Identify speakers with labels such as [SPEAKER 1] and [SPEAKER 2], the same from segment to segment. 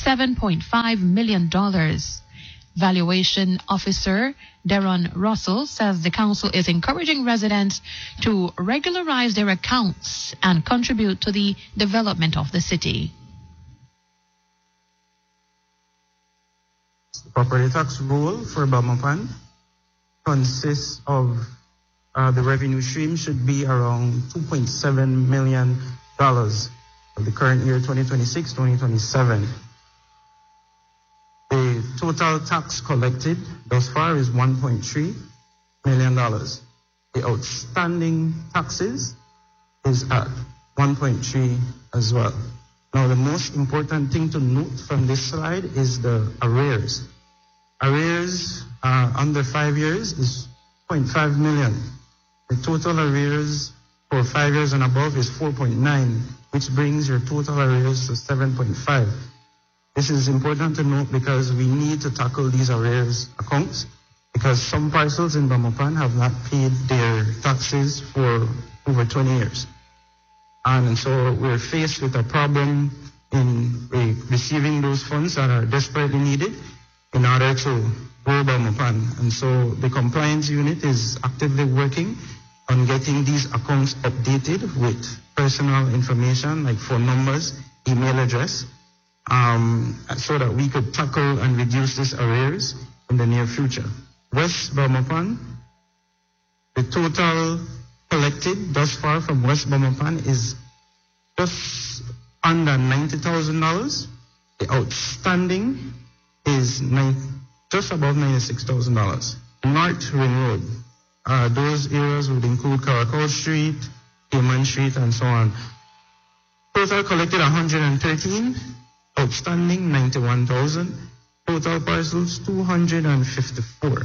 [SPEAKER 1] $7.5 million. Valuation Officer Deron Russell says the council is encouraging residents to regularize their accounts and contribute to the development of the city.
[SPEAKER 2] The property tax roll for Belmopan consists of the revenue stream should be around $2.7 million for the current year 2026-2027. The total tax collected thus far is $1.3 million. The outstanding taxes is at 1.3 as well. Now, the most important thing to note from this slide is the arrears. Arrears under 5 years is 0.5 million. The total arrears for 5 years and above is 4.9, which brings your total arrears to 7.5. This is important to note because we need to tackle these arrears accounts because some parcels in Belmopan have not paid their taxes for over 20 years. And so we're faced with a problem in receiving those funds that are desperately needed in order to grow Belmopan. And so the compliance unit is actively working on getting these accounts updated with personal information like phone numbers, email address, so that we could tackle and reduce these arrears in the near future. West Belmopan, the total collected thus far from West Belmopan is just under $90,000. The outstanding is just above $96,000. North Ring Road, those areas would include Caracol Street, Cayman Street, and so on. Total collected 113. Outstanding 91,000, total parcels 254.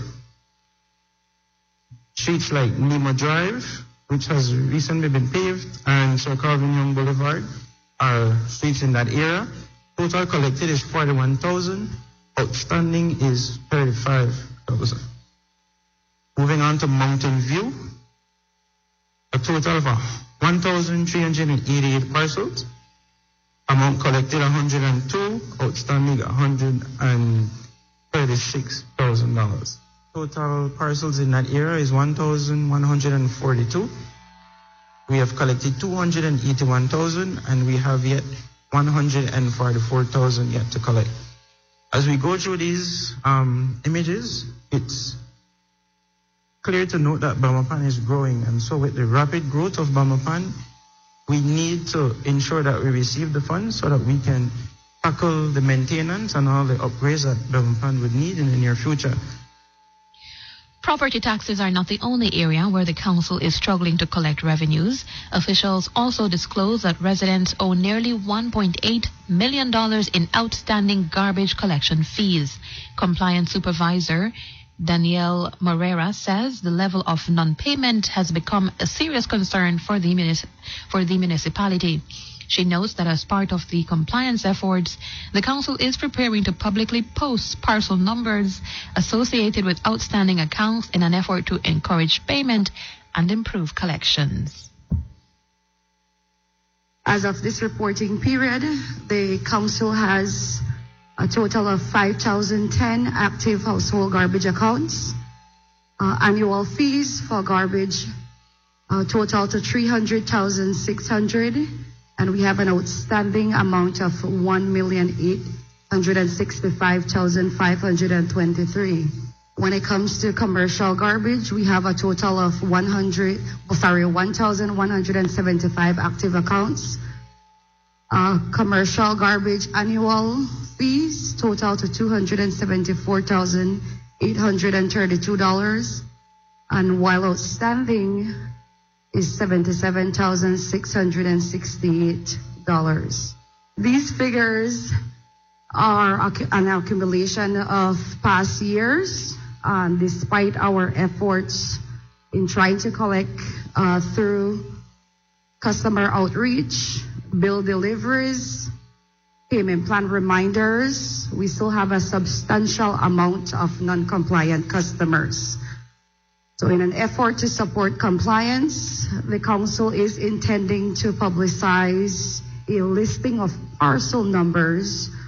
[SPEAKER 2] Streets like Nima Drive, which has recently been paved, and Sir Calvin Young Boulevard are streets in that area. Total collected is 41,000, outstanding is 35,000. Moving on to Mountain View, a total of 1,388 parcels. Amount collected 102, outstanding $136,000. Total parcels in that area is 1,142. We have collected 281,000 and we have yet 144,000 yet to collect. As we go through these images, it's clear to note that Belmopan is growing, and so with the rapid growth of Belmopan, we need to ensure that we receive the funds so that we can tackle the maintenance and all the upgrades that Belmopan would need in the near future.
[SPEAKER 1] Property taxes are not the only area where the council is struggling to collect revenues. Officials also disclose that residents owe nearly $1.8 million in outstanding garbage collection fees. Compliance Supervisor Danielle Moreira says the level of non-payment has become a serious concern for the municipality. She notes that as part of the compliance efforts, the council is preparing to publicly post parcel numbers associated with outstanding accounts in an effort to encourage payment and improve collections.
[SPEAKER 3] As of this reporting period, the council has a total of 5,010 active household garbage accounts. Annual fees for garbage total to $300,600, and we have an outstanding amount of $1,865,523. When it comes to commercial garbage, we have a total of 1,175 active accounts. Commercial garbage annual fees total to $274,832, and while outstanding is $77,668. These figures are an accumulation of past years, despite our efforts in trying to collect through customer outreach, bill deliveries, payment plan reminders. We still have a substantial amount of non-compliant customers. So in an effort to support compliance, the council is intending to publicize a listing of parcel numbers